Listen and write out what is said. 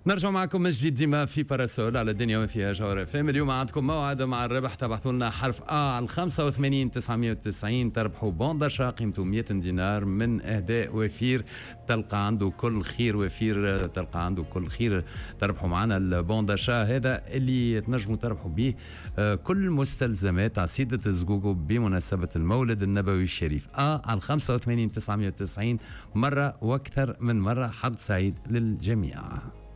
نرجع معكم من جديد ديما في باراسول على الدنيا وما فيها جوهر اف ام. اليوم عندكم موعد مع الربح. تبعثوا لنا حرف على 85 990 تربحوا بون داشا قيمته 100 دينار من اهداء وفير. تلقى عنده كل خير وفير، تلقى عنده كل خير. تربحوا معنا البون داشا هذا اللي تنجموا تربحوا به كل مستلزمات عصيدة زقوقو بمناسبة المولد النبوي الشريف. على 85 990 مرة واكثر من مرة. حظ سعيد للجميع.